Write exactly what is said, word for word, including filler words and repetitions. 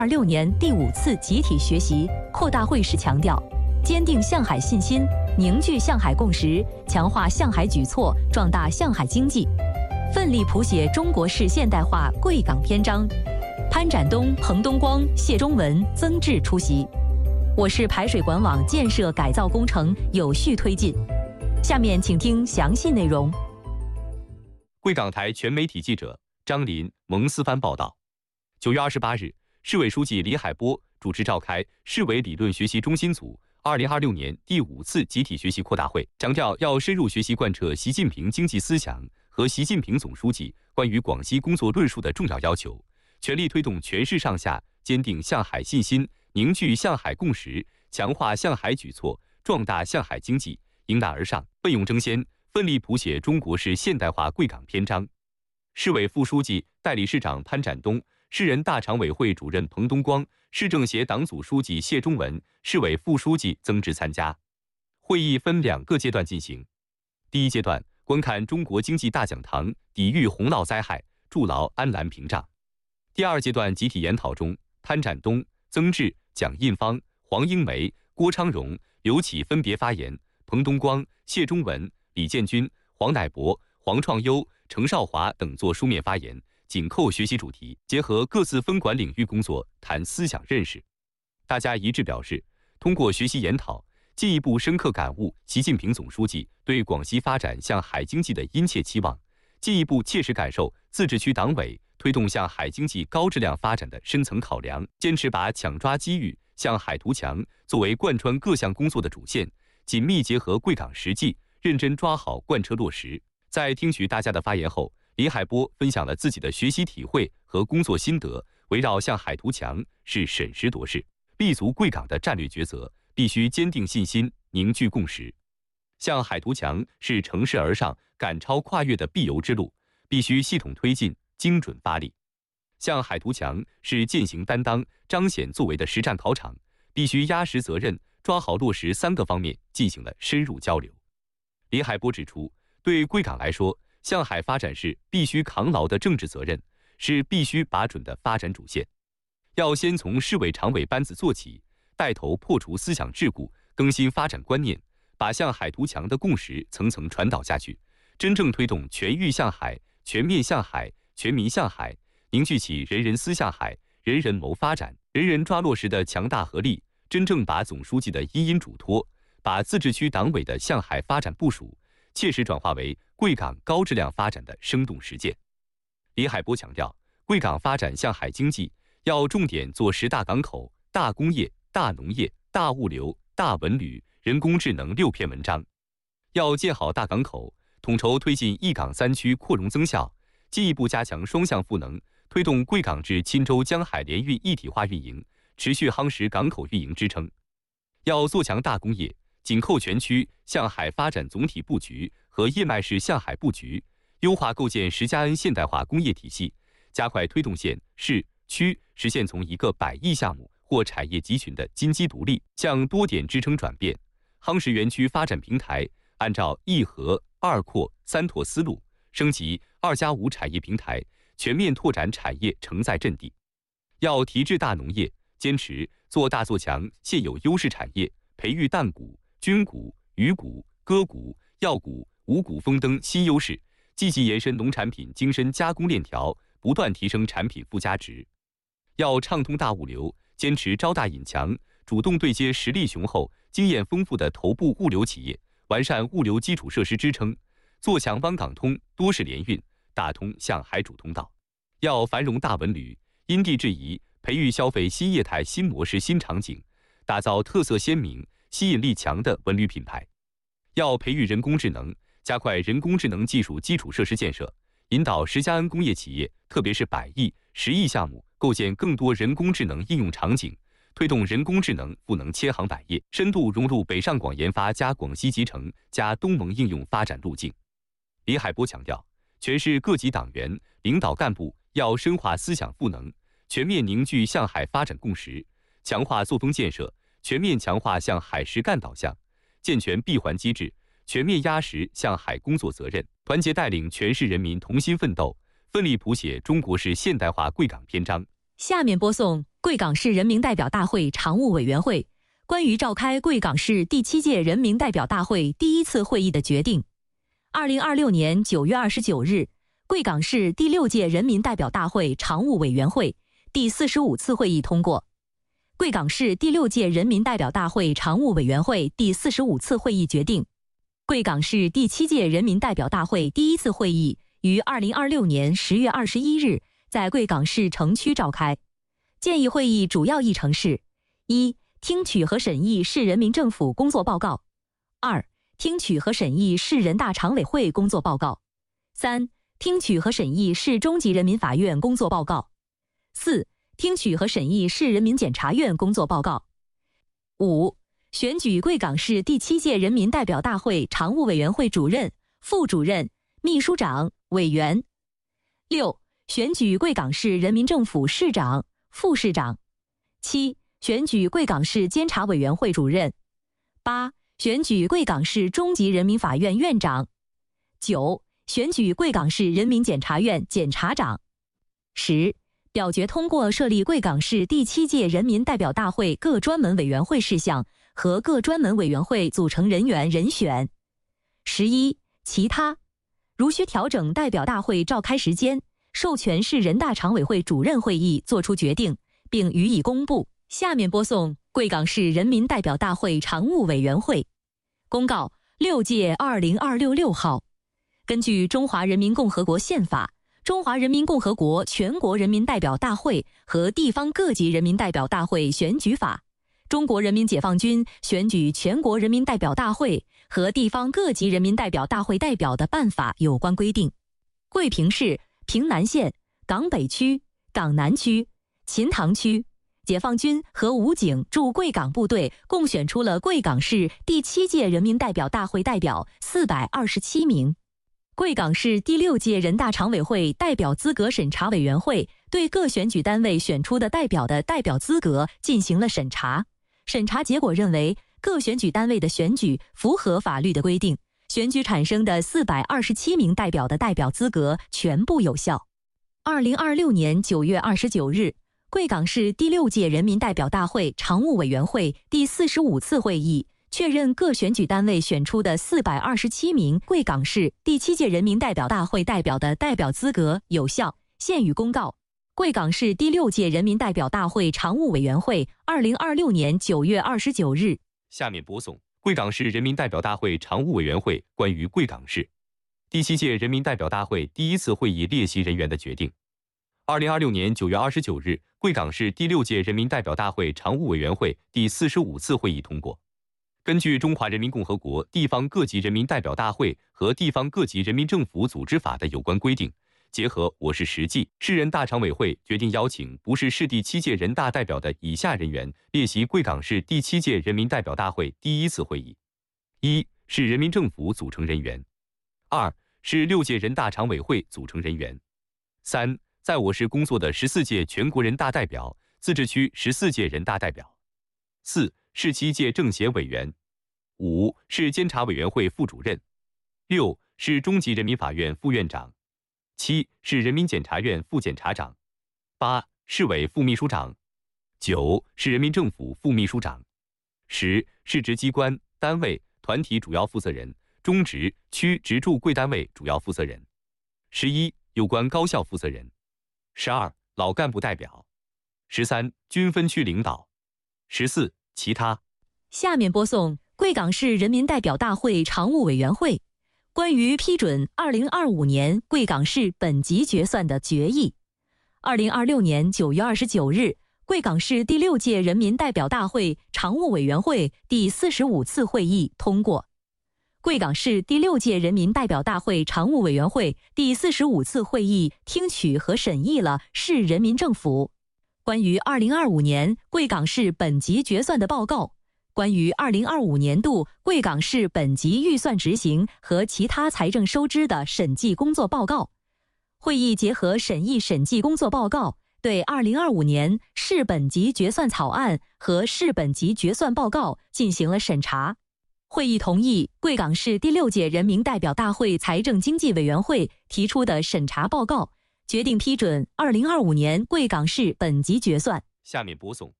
二六年第五次集体学习扩大会时强调，坚定向海信心，凝聚向海共识，强化向海举措，壮大向海经济，奋力谱写中国式现代化贵港篇章。潘展东、彭东光、谢中文、曾志出席。我市排水管网建设改造工程有序推进。下面请听详细内容。 贵港台全媒体记者张林、蒙思帆报道。九月二十八日，市委书记李海波主持召开市委理论学习中心组二零二六年第五次集体学习扩大会，强调要深入学习贯彻习近平经济思想和习近平总书记关于广西工作论述的重要要求，全力推动全市上下坚定向海信心，凝聚向海共识，强化向海举措，壮大向海经济，迎难而上，奋勇争先，奋力谱写中国式现代化贵港篇章。市委副书记、代理市长潘展东、市人大常委会主任彭东光、市政协党组书记谢中文、市委副书记曾志参加。会议分两个阶段进行。第一阶段，观看中国经济大讲堂，抵御洪涝灾害，筑牢安澜屏障。第二阶段集体研讨中，潘展东、曾志、蒋印芳、黄英梅、郭昌荣、刘启分别发言，彭东光、谢中文、李建军、黄乃博、黄创优、程少华等作书面发言，紧扣学习主题，结合各自分管领域工作，谈思想认识。大家一致表示，通过学习研讨，进一步深刻感悟习近平总书记对广西发展向海经济的殷切期望，进一步切实感受自治区党委推动向海经济高质量发展的深层考量，坚持把抢抓机遇、向海图强作为贯穿各项工作的主线，紧密结合贵港实际，认真抓好贯彻落实。在听取大家的发言后，李海波分享了自己的学习体会和工作心得，围绕向海图强是审时度势、立足贵港的战略抉择，必须坚定信心，凝聚共识。向海图强是乘势而上、赶超跨越的必由之路，必须系统推进，精准发力。向海图强是践行担当、彰显作为的实战考场，必须压实责任，抓好落实三个方面进行了深入交流。李海波指出，对贵港来说，向海发展是必须扛牢的政治责任，是必须把准的发展主线。要先从市委常委班子做起，带头破除思想桎梏，更新发展观念，把向海图强的共识层层传导下去，真正推动全域向海、全面向海、全民向海，凝聚起人人思向海、人人谋发展、人人抓落实的强大合力，真正把总书记的一因嘱托，把自治区党委的向海发展部署，切实转化为贵港高质量发展的生动实践。李海波强调，贵港发展向海经济要重点做十大港口、大工业、大农业、大物流、大文旅、人工智能六篇文章，要建好大港口，统筹推进一港三区扩容增效，进一步加强双向赋能，推动贵港至钦州江海联运一体化运营，持续夯实港口运营支撑。要做强大工业，紧扣全区向海发展总体布局和叶脉式向海布局，优化构建十加 N 现代化工业体系，加快推动县、市、区实现从一个百亿项目或产业集群的金鸡独立向多点支撑转变，夯实园区发展平台，按照一核、二扩、三拓思路，升级二加五产业平台，全面拓展产业承载阵地。要提质大农业，坚持做大做强现有优势产业，培育淡谷、菌谷、鱼谷、鸽谷、药谷、五谷丰登新优势，积极延伸农产品精深加工链条，不断提升产品附加值。要畅通大物流，坚持招大引强，主动对接实力雄厚、经验丰富的头部物流企业，完善物流基础设施支撑，做强湾港通、多式联运，打通向海主通道。要繁荣大文旅，因地制宜，培育消费新业态、新模式、新场景，打造特色鲜明、吸引力强的文旅品牌。要培育人工智能，加快人工智能技术基础设施建设，引导十加 N 工业企业，特别是百亿、十亿项目，构建更多人工智能应用场景，推动人工智能赋能千行百业，深度融入北上广研发加广西集成加东盟应用发展路径。李海波强调，全市各级党员领导干部要深化思想赋能，全面凝聚向海发展共识，强化作风建设，全面强化向海实干导向，健全闭环机制，全面压实向海工作责任，团结带领全市人民同心奋斗，奋力谱写中国式现代化贵港篇章。 下面播送贵港市人民代表大会常务委员会关于召开贵港市第七届人民代表大会第一次会议的决定。二零二六年九月二十九日，贵港市第六届人民代表大会常务委员会第四十五次会议通过。贵港市第六届人民代表大会常务委员会第四十五次会议决定，贵港市第七届人民代表大会第一次会议于二零二六年十月二十一日在贵港市城区召开。建议会议主要议程是：一、听取和审议市人民政府工作报告；二、听取和审议市人大常委会工作报告；三、听取和审议市中级人民法院工作报告；四、听取和审议市人民检察院工作报告；五、选举贵港市第七届人民代表大会常务委员会主任、副主任、秘书长、委员；六、选举贵港市人民政府市长、副市长；七、选举贵港市监察委员会主任；八、选举贵港市中级人民法院院长；九、选举贵港市人民检察院检察长；十、表决通过设立贵港市第七届人民代表大会各专门委员会事项和各专门委员会组成人员人选；十一、其他，如需调整代表大会召开时间，授权市人大常委会主任会议作出决定，并予以公布。下面播送贵港市人民代表大会常务委员会公告六届二零二六六号。根据中华人民共和国宪法、中华人民共和国全国人民代表大会和地方各级人民代表大会选举法、中国人民解放军选举全国人民代表大会和地方各级人民代表大会代表的办法有关规定。贵平市平南县、港北区、港南区、秦塘区解放军和武警驻贵港部队共选出了贵港市第七届人民代表大会代表四百二十七名。贵港市第六届人大常委会代表资格审查委员会对各选举单位选出的代表的代表资格进行了审查，审查结果认为各选举单位的选举符合法律的规定，选举产生的四百二十七名代表的代表资格全部有效。二零二六年九月二十九日，贵港市第六届人民代表大会常务委员会第四十五次会议确认各选举单位选出的四百二十七名贵港市第七届人民代表大会代表的代表资格有效，现予公告。贵港市第六届人民代表大会常务委员会二零二六年九月二十九日。 下面播送贵港市人民代表大会常务委员会关于贵港市第七届人民代表大会第一次会议列席人员的决定。二零二六年九月二十九日，贵港市第六届人民代表大会常务委员会第四十五次会议通过。根据《中华人民共和国地方各级人民代表大会和地方各级人民政府组织法》的有关规定，结合我市实际，市人大常委会决定邀请不是市第七届人大代表的以下人员列席贵港市第七届人民代表大会第一次会议：一、市人民政府组成人员；二、市六届人大常委会组成人员；三、在我市工作的十四届全国人大代表、自治区十四届人大代表；四、市七届政协委员；五、市监察委员会副主任；六、市中级人民法院副院长；七、市人民检察院副检察长；八、市委副秘书长；九、市人民政府副秘书长；十、市直机关、单位、团体主要负责人、中直、区直驻贵单位主要负责人；十一、有关高校负责人；十二、老干部代表；十三、军分区领导；十四、其他。 下面播送贵港市人民代表大会常务委员会关于批准二零二五年贵港市本级决算的决议。二零二六年九月二十九日，贵港市第六届人民代表大会常务委员会第四十五次会议通过。贵港市第六届人民代表大会常务委员会第四十五次会议听取和审议了市人民政府关于二零二五年贵港市本级决算的报告，关于二零二五年度贵港市本级预算执行和其他财政收支的审计工作报告。会议结合审议审计工作报告，对二零二五年市本级决算草案和市本级决算报告进行了审查。会议同意贵港市第六届人民代表大会财政经济委员会提出的审查报告，决定批准二零二五年贵港市本级决算。 下面播送